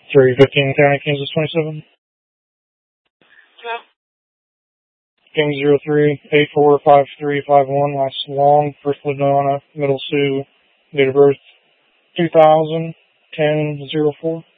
315 County, Kansas 27. Yeah. King 03845351, last long, first Ladonna, middle Sioux, date of birth 2010-04.